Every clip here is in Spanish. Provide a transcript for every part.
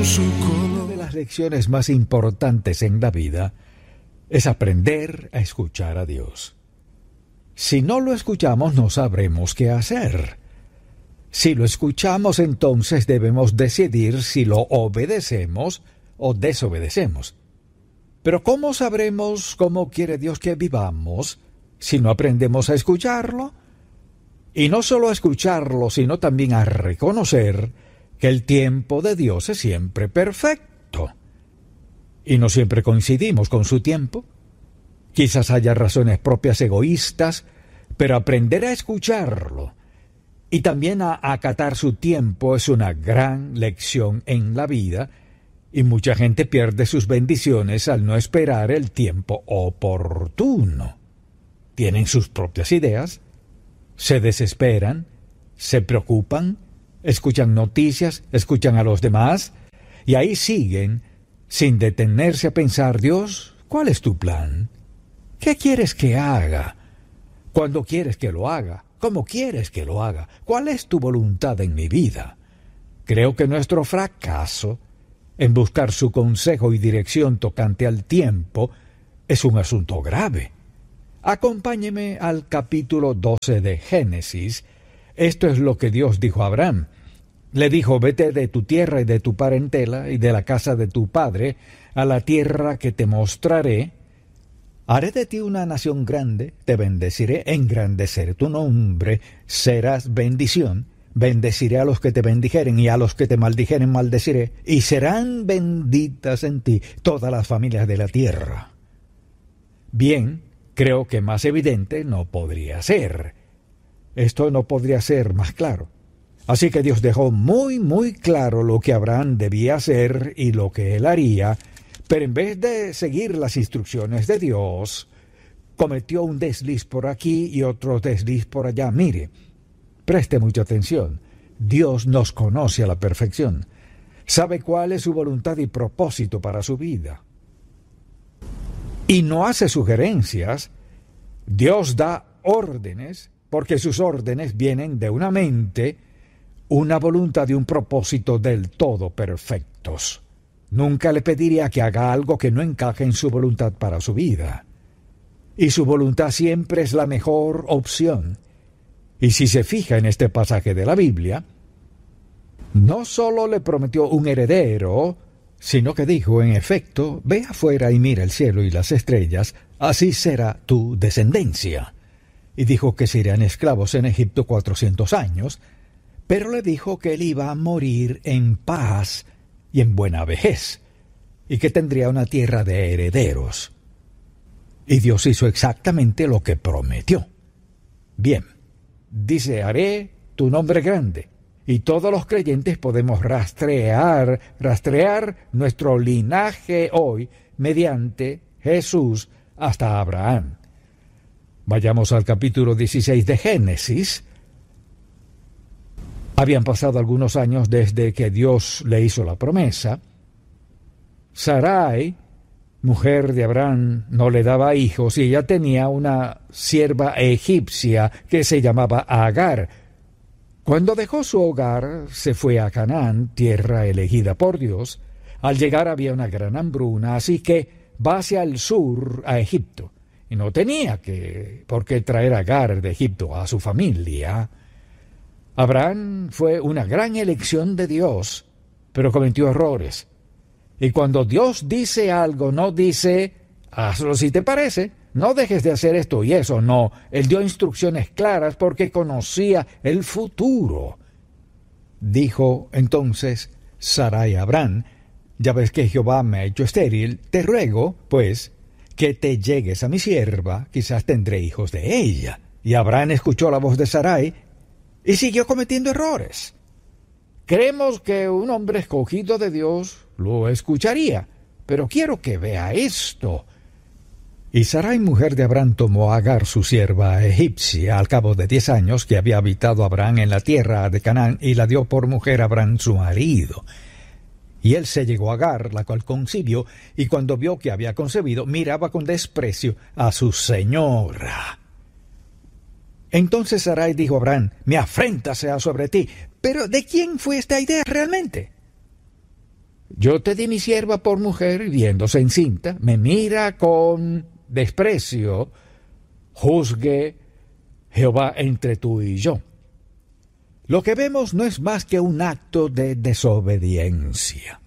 Una de las lecciones más importantes en la vida es aprender a escuchar a Dios. Si no lo escuchamos, no sabremos qué hacer. Si lo escuchamos, entonces debemos decidir si lo obedecemos o desobedecemos. Pero ¿cómo sabremos cómo quiere Dios que vivamos si no aprendemos a escucharlo? Y no solo a escucharlo, sino también a reconocer que el tiempo de Dios es siempre perfecto. Y no siempre coincidimos con su tiempo. Quizás haya razones propias egoístas, pero aprender a escucharlo y también a acatar su tiempo es una gran lección en la vida, y mucha gente pierde sus bendiciones al no esperar el tiempo oportuno. Tienen sus propias ideas, se desesperan, se preocupan, escuchan noticias, escuchan a los demás, y ahí siguen sin detenerse a pensar: Dios, ¿cuál es tu plan? ¿Qué quieres que haga? ¿Cuándo quieres que lo haga? ¿Cómo quieres que lo haga? ¿Cuál es tu voluntad en mi vida? Creo que nuestro fracaso en buscar su consejo y dirección tocante al tiempo es un asunto grave. Acompáñeme al capítulo 12 de Génesis. Esto es lo que Dios dijo a Abraham. Le dijo: vete de tu tierra y de tu parentela y de la casa de tu padre a la tierra que te mostraré. Haré de ti una nación grande, te bendeciré, engrandeceré tu nombre, serás bendición. Bendeciré a los que te bendijeren y a los que te maldijeren maldeciré, y serán benditas en ti todas las familias de la tierra. Bien, creo que más evidente no podría ser. Esto no podría ser más claro. Así que Dios dejó muy claro lo que Abraham debía hacer y lo que él haría, pero en vez de seguir las instrucciones de Dios, cometió un desliz por aquí y otro desliz por allá. Mire, preste mucha atención. Dios nos conoce a la perfección. Sabe cuál es su voluntad y propósito para su vida. Y no hace sugerencias. Dios da órdenes, porque sus órdenes vienen de una mente, una voluntad y un propósito del todo perfectos. Nunca le pediría que haga algo que no encaje en su voluntad para su vida. Y su voluntad siempre es la mejor opción. Y si se fija en este pasaje de la Biblia, no solo le prometió un heredero, sino que dijo, en efecto: ve afuera y mira el cielo y las estrellas, así será tu descendencia. Y dijo que serían esclavos en Egipto 400 años, pero le dijo que él iba a morir en paz y en buena vejez, y que tendría una tierra de herederos. Y Dios hizo exactamente lo que prometió. Bien, dice: haré tu nombre grande. Y todos los creyentes podemos rastrear nuestro linaje hoy mediante Jesús hasta Abraham. Vayamos al capítulo 16 de Génesis. Habían pasado algunos años desde que Dios le hizo la promesa. Sarai, mujer de Abraham, no le daba hijos y ella tenía una sierva egipcia que se llamaba Agar. Cuando dejó su hogar, se fue a Canaán, tierra elegida por Dios. Al llegar había una gran hambruna, así que va hacia el sur, a Egipto. Y no tenía por qué traer a Agar de Egipto a su familia. Abraham fue una gran elección de Dios, pero cometió errores. Y cuando Dios dice algo, no dice: hazlo si te parece, no dejes de hacer esto y eso, no. Él dio instrucciones claras porque conocía el futuro. Dijo entonces Sarai a Abraham: ya ves que Jehová me ha hecho estéril, te ruego, pues, que te llegues a mi sierva, quizás tendré hijos de ella. Y Abraham escuchó la voz de Sarai y siguió cometiendo errores. Creemos que un hombre escogido de Dios lo escucharía, pero quiero que vea esto. Y Sarai, mujer de Abraham, tomó a Agar, su sierva egipcia, al cabo de 10 años que había habitado Abraham en la tierra de Canaán, y la dio por mujer a Abraham su marido. Y él se llegó a Agar, la cual concibió, y cuando vio que había concebido, miraba con desprecio a su señora. Entonces Sarai dijo a Abraham: mi afrenta sea sobre ti. Pero ¿de quién fue esta idea realmente? Yo te di mi sierva por mujer, y viéndose encinta, me mira con desprecio. Juzgue Jehová entre tú y yo. Lo que vemos no es más que un acto de desobediencia.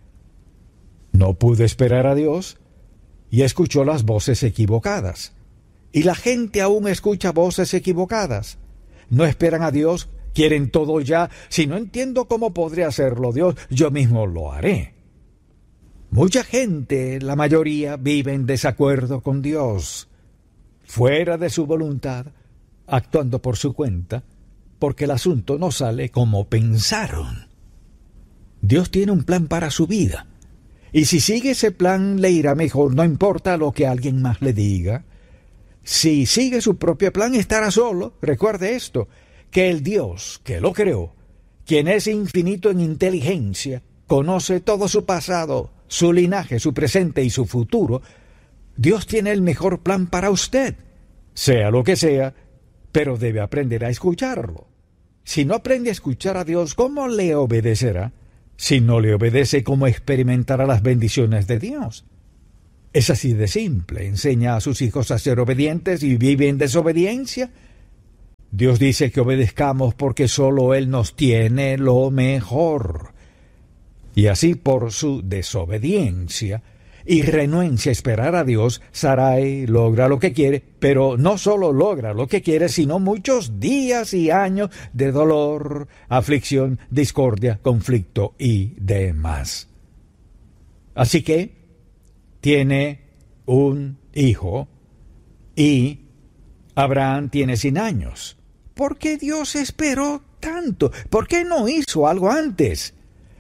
No pudo esperar a Dios y escuchó las voces equivocadas. Y la gente aún escucha voces equivocadas. No esperan a Dios, quieren todo ya. Si no entiendo cómo podría hacerlo Dios, yo mismo lo haré. Mucha gente, la mayoría, vive en desacuerdo con Dios, fuera de su voluntad, actuando por su cuenta, porque el asunto no sale como pensaron. Dios tiene un plan para su vida, y si sigue ese plan le irá mejor, no importa lo que alguien más le diga. Si sigue su propio plan estará solo. Recuerde esto, que el Dios que lo creó, quien es infinito en inteligencia, conoce todo su pasado, su linaje, su presente y su futuro. Dios tiene el mejor plan para usted, sea lo que sea, pero debe aprender a escucharlo. Si no aprende a escuchar a Dios, ¿cómo le obedecerá? Si no le obedece, ¿cómo experimentará las bendiciones de Dios? Es así de simple. Enseña a sus hijos a ser obedientes y vive en desobediencia. Dios dice que obedezcamos porque solo Él nos tiene lo mejor. Y así por su desobediencia y renuencia a esperar a Dios, Sarai logra lo que quiere, pero no solo logra lo que quiere, sino muchos días y años de dolor, aflicción, discordia, conflicto y demás. Así que tiene un hijo y Abraham tiene 100 años. ¿Por qué Dios esperó tanto? ¿Por qué no hizo algo antes?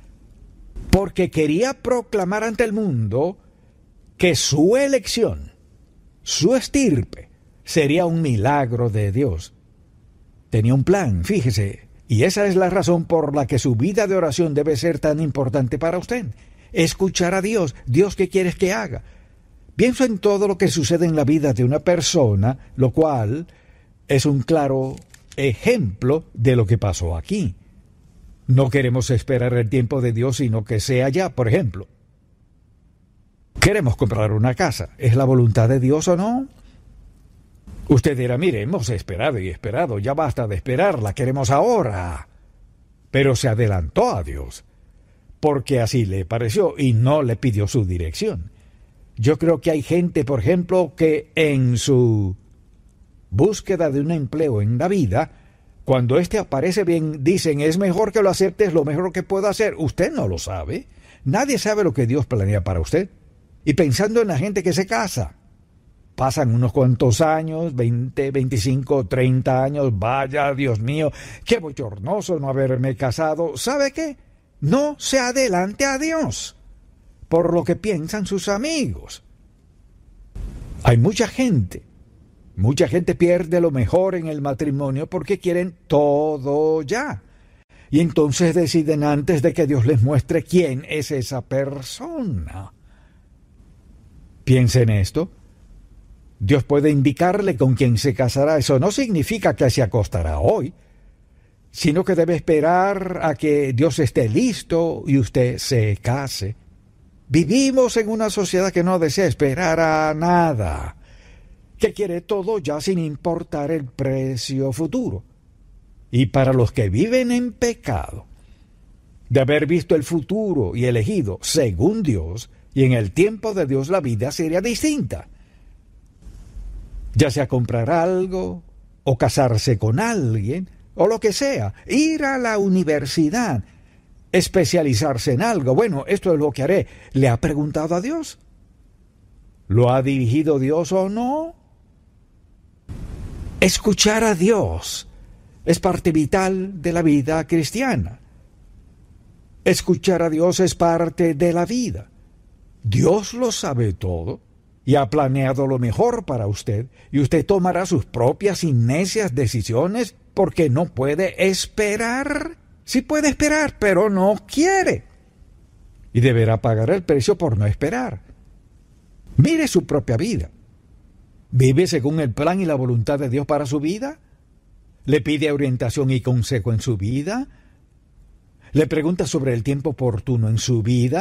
Porque quería proclamar ante el mundo que su elección, su estirpe, sería un milagro de Dios. Tenía un plan, fíjese, y esa es la razón por la que su vida de oración debe ser tan importante para usted. Escuchar a Dios. Dios, ¿qué quieres que haga? Pienso en todo lo que sucede en la vida de una persona, lo cual es un claro ejemplo de lo que pasó aquí. No queremos esperar el tiempo de Dios, sino que sea ya. Por ejemplo, queremos comprar una casa. ¿Es la voluntad de Dios o no? Usted dirá, mire, hemos esperado y esperado, ya basta de esperar, la queremos ahora. Pero se adelantó a Dios, porque así le pareció y no le pidió su dirección. Yo creo que hay gente, por ejemplo, que en su búsqueda de un empleo en la vida, cuando éste aparece bien, dicen, es mejor que lo aceptes, lo mejor que puedo hacer. Usted no lo sabe. Nadie sabe lo que Dios planea para usted. Y pensando en la gente que se casa, pasan unos cuantos años, 20, 25, 30 años, vaya, Dios mío, qué bochornoso no haberme casado. ¿Sabe qué? No se adelante a Dios por lo que piensan sus amigos. Hay mucha gente pierde lo mejor en el matrimonio porque quieren todo ya. Y entonces deciden antes de que Dios les muestre quién es esa persona. Piensa en esto. Dios puede indicarle con quién se casará. Eso no significa que se acostará hoy, sino que debe esperar a que Dios esté listo y usted se case. Vivimos en una sociedad que no desea esperar a nada, que quiere todo ya sin importar el precio futuro. Y para los que viven en pecado, de haber visto el futuro y elegido según Dios, y en el tiempo de Dios la vida sería distinta. Ya sea comprar algo, o casarse con alguien, o lo que sea, ir a la universidad, especializarse en algo. Bueno, esto es lo que haré. ¿Le ha preguntado a Dios? ¿Lo ha dirigido Dios o no? Escuchar a Dios es parte vital de la vida cristiana. Escuchar a Dios es parte de la vida. Dios lo sabe todo y ha planeado lo mejor para usted, y usted tomará sus propias y necias decisiones porque no puede esperar. Sí puede esperar, pero no quiere. Y deberá pagar el precio por no esperar. Mire su propia vida. ¿Vive según el plan y la voluntad de Dios para su vida? ¿Le pide orientación y consejo en su vida? ¿Le pregunta sobre el tiempo oportuno en su vida?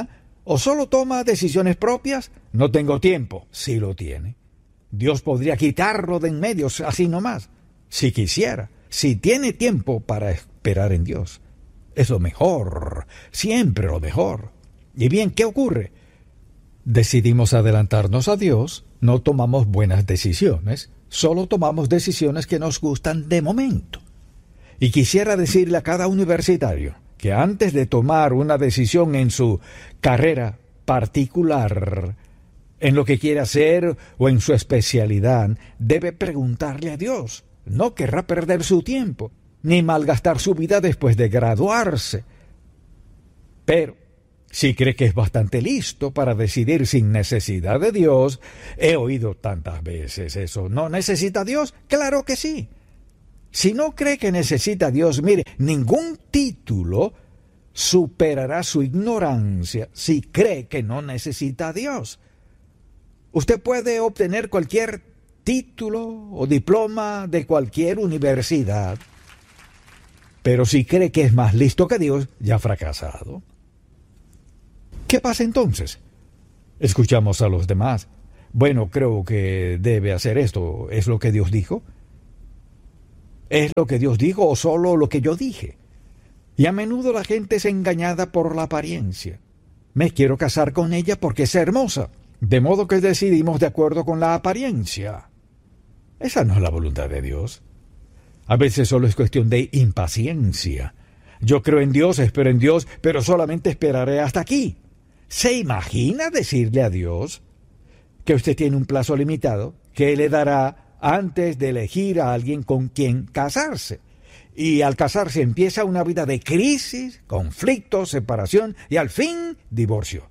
¿O solo toma decisiones propias? No tengo tiempo. Sí lo tiene. Dios podría quitarlo de en medio así nomás, si quisiera. Si tiene tiempo para esperar en Dios. Es lo mejor, siempre lo mejor. Y bien, ¿qué ocurre? Decidimos adelantarnos a Dios, no tomamos buenas decisiones, solo tomamos decisiones que nos gustan de momento. Y quisiera decirle a cada universitario que antes de tomar una decisión en su carrera particular, en lo que quiere hacer o en su especialidad, debe preguntarle a Dios. No querrá perder su tiempo, ni malgastar su vida después de graduarse. Pero, si cree que es bastante listo para decidir sin necesidad de Dios, he oído tantas veces eso, ¿no necesita Dios? Claro que sí. Si no cree que necesita a Dios, mire, ningún título superará su ignorancia si cree que no necesita a Dios. Usted puede obtener cualquier título o diploma de cualquier universidad, pero si cree que es más listo que Dios, ya ha fracasado. ¿Qué pasa entonces? Escuchamos a los demás. Bueno, creo que debe hacer esto. ¿Es lo que Dios dijo? ¿Es lo que Dios dijo o solo lo que yo dije? Y a menudo la gente es engañada por la apariencia. Me quiero casar con ella porque es hermosa, de modo que decidimos de acuerdo con la apariencia. Esa no es la voluntad de Dios. A veces solo es cuestión de impaciencia. Yo creo en Dios, espero en Dios, pero solamente esperaré hasta aquí. ¿Se imagina decirle a Dios que usted tiene un plazo limitado que le dará antes de elegir a alguien con quien casarse? Y al casarse empieza una vida de crisis, conflicto, separación y al fin divorcio.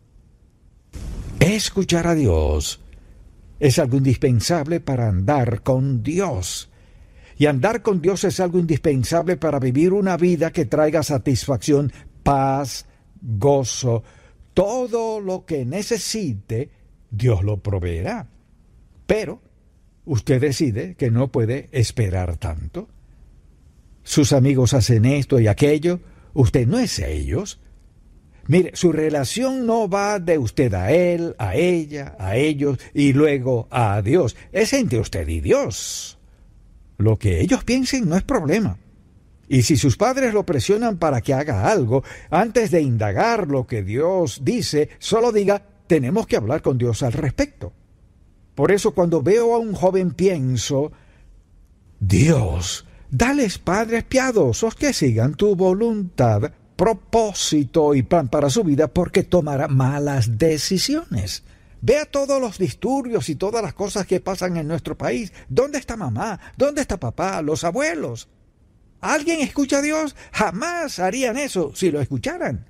Escuchar a Dios es algo indispensable para andar con Dios. Y andar con Dios es algo indispensable para vivir una vida que traiga satisfacción, paz, gozo. Todo lo que necesite, Dios lo proveerá. Pero usted decide que no puede esperar tanto. Sus amigos hacen esto y aquello. Usted no es ellos. Mire, su relación no va de usted a él, a ella, a ellos y luego a Dios. Es entre usted y Dios. Lo que ellos piensen no es problema. Y si sus padres lo presionan para que haga algo, antes de indagar lo que Dios dice, solo diga, tenemos que hablar con Dios al respecto. Por eso cuando veo a un joven pienso, Dios, dales padres piadosos que sigan tu voluntad, propósito y plan para su vida, porque tomará malas decisiones. Vea todos los disturbios y todas las cosas que pasan en nuestro país. ¿Dónde está mamá? ¿Dónde está papá? Los abuelos. ¿Alguien escucha a Dios? Jamás harían eso si lo escucharan.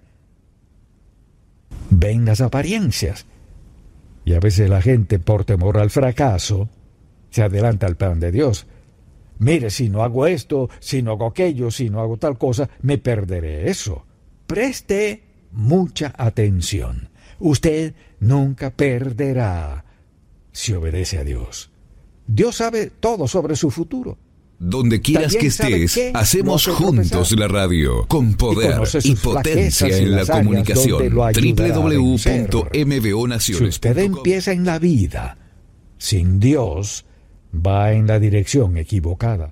Ven las apariencias. Y a veces la gente, por temor al fracaso, se adelanta al plan de Dios. Mire, si no hago esto, si no hago aquello, si no hago tal cosa, me perderé eso. Preste mucha atención. Usted nunca perderá si obedece a Dios. Dios sabe todo sobre su futuro. Donde quieras que estés, hacemos juntos la radio, con poder y potencia en la comunicación. www.mbonaciones.com. Si usted empieza en la vida sin Dios, va en la dirección equivocada.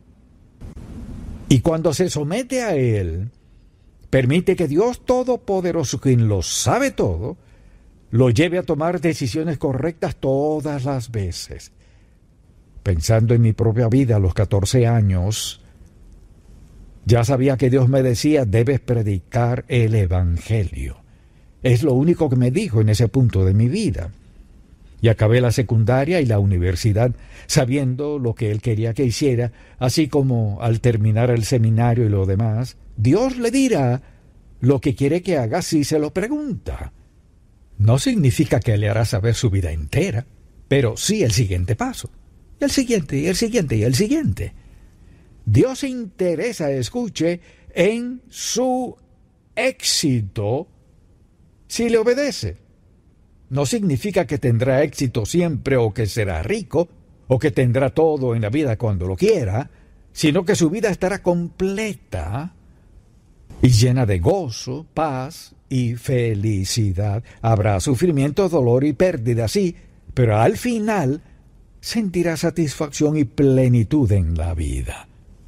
Y cuando se somete a Él, permite que Dios Todopoderoso, quien lo sabe todo, lo lleve a tomar decisiones correctas todas las veces. Pensando en mi propia vida a los 14 años, ya sabía que Dios me decía, debes predicar el Evangelio. Es lo único que me dijo en ese punto de mi vida. Y acabé la secundaria y la universidad sabiendo lo que Él quería que hiciera, así como al terminar el seminario y lo demás, Dios le dirá lo que quiere que haga si se lo pregunta. No significa que le hará saber su vida entera, pero sí el siguiente paso. El siguiente, y el siguiente, y el siguiente. Dios se interesa, escuche, en su éxito si le obedece. No significa que tendrá éxito siempre o que será rico o que tendrá todo en la vida cuando lo quiera, sino que su vida estará completa y llena de gozo, paz y felicidad. Habrá sufrimiento, dolor y pérdida, sí, pero al final sentirás satisfacción y plenitud en la vida.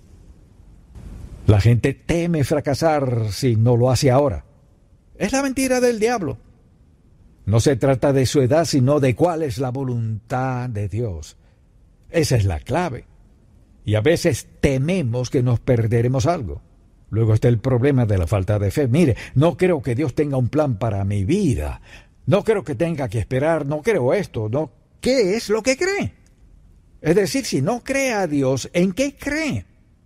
La gente teme fracasar si no lo hace ahora. Es la mentira del diablo. No se trata de su edad, sino de cuál es la voluntad de Dios. Esa es la clave. Y a veces tememos que nos perderemos algo. Luego está el problema de la falta de fe. Mire, no creo que Dios tenga un plan para mi vida. No creo que tenga que esperar, no creo esto, no. ¿Qué es lo que cree? Es decir, si no cree a Dios, ¿en qué cree?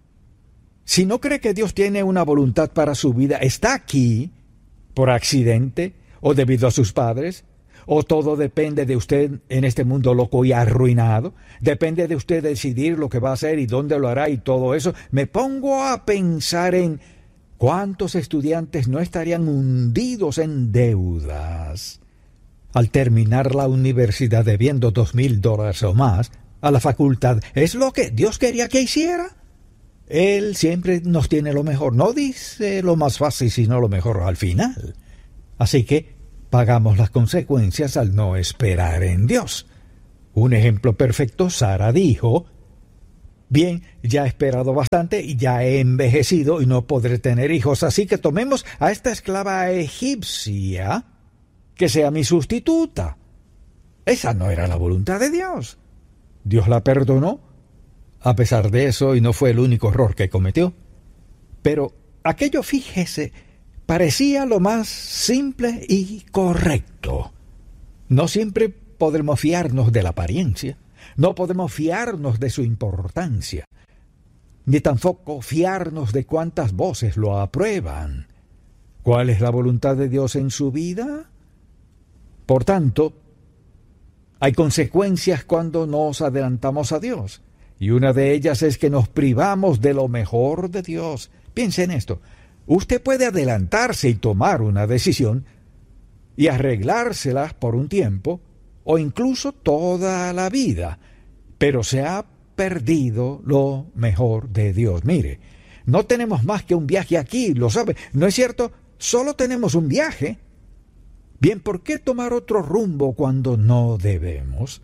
Si no cree que Dios tiene una voluntad para su vida, ¿está aquí por accidente o debido a sus padres? ¿O todo depende de usted en este mundo loco y arruinado? ¿Depende de usted decidir lo que va a hacer y dónde lo hará y todo eso? Me pongo a pensar en cuántos estudiantes no estarían hundidos en deudas al terminar la universidad debiendo $2,000 o más a la facultad. ¿Es lo que Dios quería que hiciera? Él siempre nos tiene lo mejor. No dice lo más fácil, sino lo mejor al final. Así que pagamos las consecuencias al no esperar en Dios. Un ejemplo perfecto, Sara dijo: bien, ya he esperado bastante y ya he envejecido y no podré tener hijos, así que tomemos a esta esclava egipcia que sea mi sustituta. Esa no era la voluntad de Dios. Dios la perdonó a pesar de eso y no fue el único error que cometió. Pero aquello, fíjese, parecía lo más simple y correcto. No siempre podremos fiarnos de la apariencia, no podemos fiarnos de su importancia, ni tampoco fiarnos de cuántas voces lo aprueban. ¿Cuál es la voluntad de Dios en su vida? Por tanto, hay consecuencias cuando nos adelantamos a Dios, y una de ellas es que nos privamos de lo mejor de Dios. Piense en esto. Usted puede adelantarse y tomar una decisión y arreglárselas por un tiempo o incluso toda la vida, pero se ha perdido lo mejor de Dios. Mire, no tenemos más que un viaje aquí, lo sabe, ¿no es cierto? Solo tenemos un viaje. Bien, ¿por qué tomar otro rumbo cuando no debemos?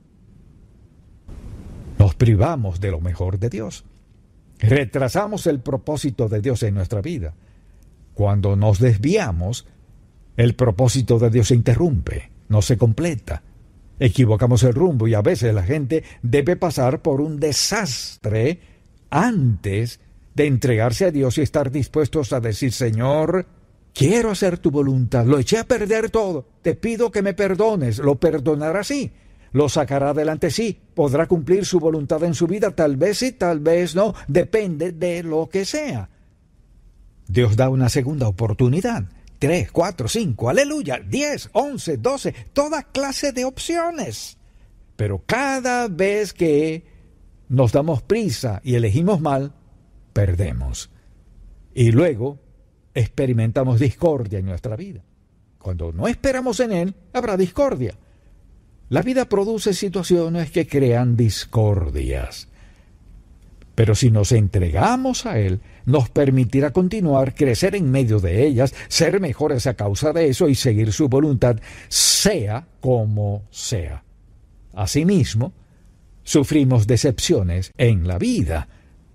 Nos privamos de lo mejor de Dios. Retrasamos el propósito de Dios en nuestra vida. Cuando nos desviamos, el propósito de Dios se interrumpe, no se completa. Equivocamos el rumbo y a veces la gente debe pasar por un desastre antes de entregarse a Dios y estar dispuestos a decir: Señor, quiero hacer tu voluntad, lo eché a perder todo, te pido que me perdones. Lo perdonará, sí. Lo sacará adelante, sí. Podrá cumplir su voluntad en su vida, tal vez sí, tal vez no. Depende de lo que sea. Dios da una segunda oportunidad. 3, 4, 5, aleluya, 10, 11, 12, toda clase de opciones. Pero cada vez que nos damos prisa y elegimos mal, perdemos. Y luego experimentamos discordia en nuestra vida. Cuando no esperamos en Él, habrá discordia. La vida produce situaciones que crean discordias. Pero si nos entregamos a Él, nos permitirá continuar, crecer en medio de ellas, ser mejores a causa de eso y seguir su voluntad, sea como sea. Asimismo, sufrimos decepciones en la vida.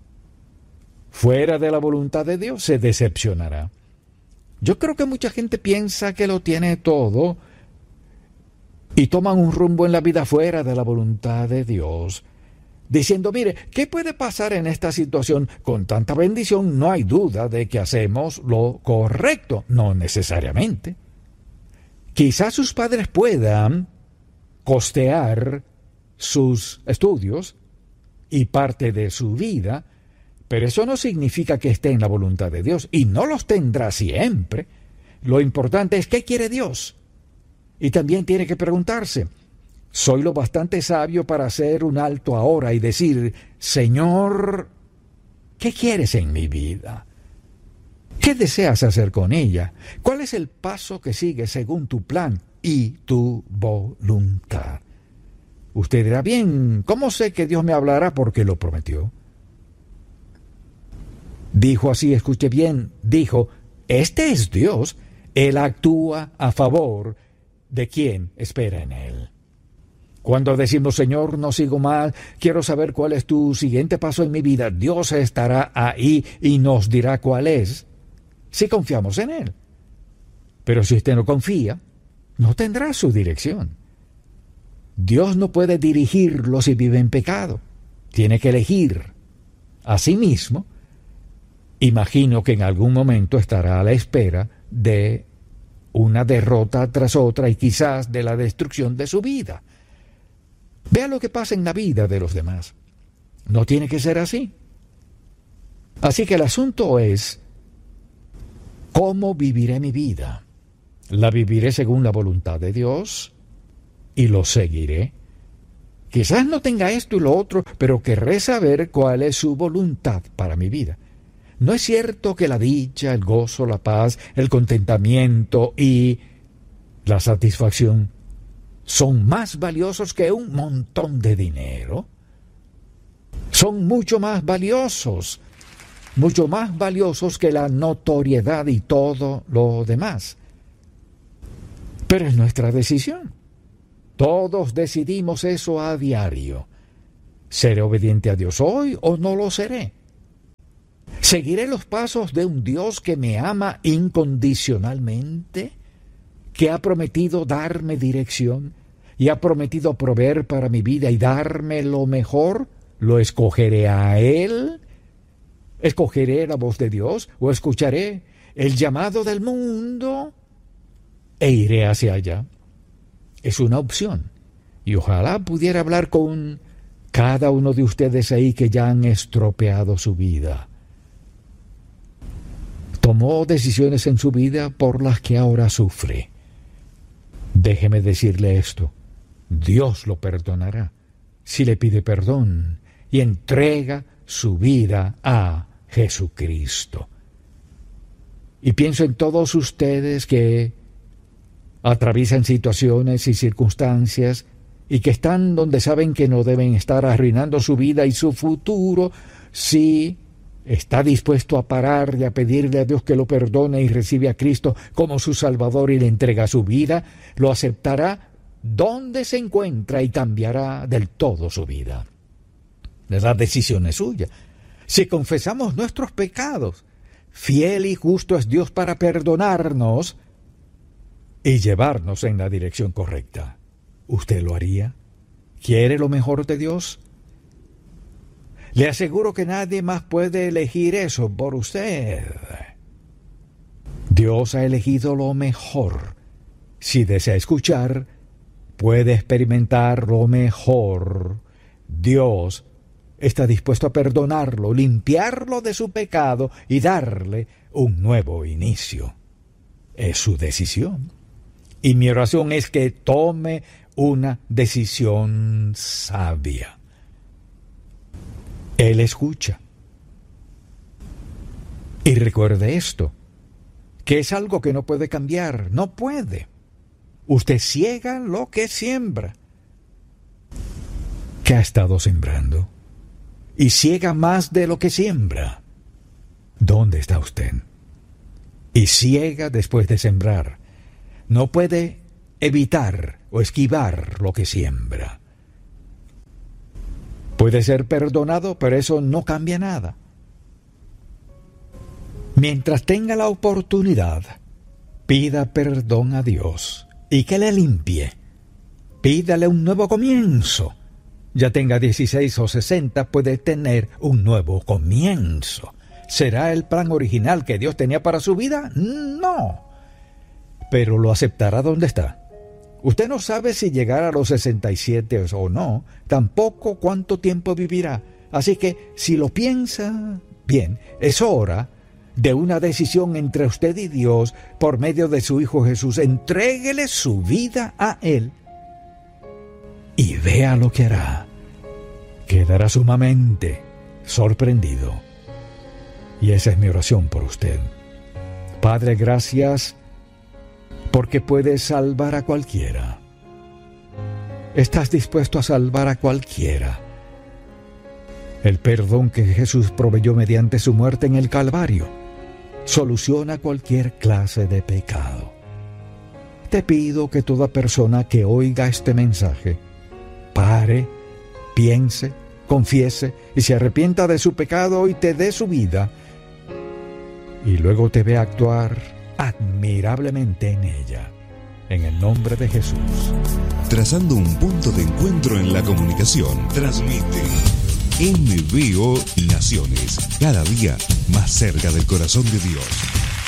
Fuera de la voluntad de Dios se decepcionará. Yo creo que mucha gente piensa que lo tiene todo y toman un rumbo en la vida fuera de la voluntad de Dios, diciendo: mire, ¿qué puede pasar en esta situación? Con tanta bendición no hay duda de que hacemos lo correcto. No necesariamente. Quizás sus padres puedan costear sus estudios y parte de su vida, pero eso no significa que esté en la voluntad de Dios, y no los tendrá siempre. Lo importante es ¿qué quiere Dios? Y también tiene que preguntarse: ¿soy lo bastante sabio para hacer un alto ahora y decir: Señor, ¿qué quieres en mi vida? ¿Qué deseas hacer con ella? ¿Cuál es el paso que sigue según tu plan y tu voluntad? Usted dirá: bien, ¿cómo sé que Dios me hablará? Porque lo prometió. Dijo así, escuche bien, dijo: este es Dios, Él actúa a favor de quien espera en Él. Cuando decimos, Señor, no sigo más, quiero saber cuál es tu siguiente paso en mi vida, Dios estará ahí y nos dirá cuál es, si confiamos en Él. Pero si usted no confía, no tendrá su dirección. Dios no puede dirigirlo si vive en pecado. Tiene que elegir a sí mismo. Imagino que en algún momento estará a la espera de una derrota tras otra y quizás de la destrucción de su vida. Vea lo que pasa en la vida de los demás. No tiene que ser así. Así que el asunto es, ¿cómo viviré mi vida? ¿La viviré según la voluntad de Dios? ¿Y lo seguiré? Quizás no tenga esto y lo otro, pero querré saber cuál es su voluntad para mi vida. ¿No es cierto que la dicha, el gozo, la paz, el contentamiento y la satisfacción son más valiosos que un montón de dinero? Son mucho más valiosos que la notoriedad y todo lo demás. Pero es nuestra decisión. Todos decidimos eso a diario. ¿Seré obediente a Dios hoy o no lo seré? ¿Seguiré los pasos de un Dios que me ama incondicionalmente, que ha prometido darme dirección y ha prometido proveer para mi vida y darme lo mejor? ¿Lo escogeré a Él? ¿Escogeré la voz de Dios o escucharé el llamado del mundo e iré hacia allá? Es una opción, y ojalá pudiera hablar con cada uno de ustedes ahí que ya han estropeado su vida. Tomó decisiones en su vida por las que ahora sufre. Déjeme decirle esto, Dios lo perdonará si le pide perdón y entrega su vida a Jesucristo. Y pienso en todos ustedes que atraviesan situaciones y circunstancias y que están donde saben que no deben estar, arruinando su vida y su futuro. Si está dispuesto a parar y a pedirle a Dios que lo perdone y recibe a Cristo como su Salvador y le entrega su vida, lo aceptará donde se encuentra y cambiará del todo su vida. La decisión es suya. Si confesamos nuestros pecados, fiel y justo es Dios para perdonarnos y llevarnos en la dirección correcta. ¿Usted lo haría? ¿Quiere lo mejor de Dios? Le aseguro que nadie más puede elegir eso por usted. Dios ha elegido lo mejor. Si desea escuchar, puede experimentar lo mejor. Dios está dispuesto a perdonarlo, limpiarlo de su pecado y darle un nuevo inicio. Es su decisión. Y mi oración es que tome una decisión sabia. Él escucha. Y recuerde esto, que es algo que no puede cambiar, no puede. Usted ciega lo que siembra. ¿Qué ha estado sembrando? Y ciega más de lo que siembra. ¿Dónde está usted? Y ciega después de sembrar. No puede evitar o esquivar lo que siembra. Puede ser perdonado, pero eso no cambia nada. Mientras tenga la oportunidad, pida perdón a Dios y que le limpie. Pídale un nuevo comienzo. Ya tenga 16 o 60, puede tener un nuevo comienzo. ¿Será el plan original que Dios tenía para su vida? No. Pero lo aceptará donde está. Usted no sabe si llegará a los 67 o no, tampoco cuánto tiempo vivirá. Así que, si lo piensa bien, es hora de una decisión entre usted y Dios por medio de su Hijo Jesús. Entréguele su vida a Él y vea lo que hará. Quedará sumamente sorprendido. Y esa es mi oración por usted. Padre, gracias porque puedes salvar a cualquiera. Estás dispuesto a salvar a cualquiera. El perdón que Jesús proveyó mediante su muerte en el Calvario soluciona cualquier clase de pecado. Te pido que toda persona que oiga este mensaje pare, piense, confiese y se arrepienta de su pecado y te dé su vida, y luego te vea actuar admirablemente en ella. En el nombre de Jesús. Trazando un punto de encuentro en la comunicación, transmite MBO Naciones, cada día más cerca del corazón de Dios.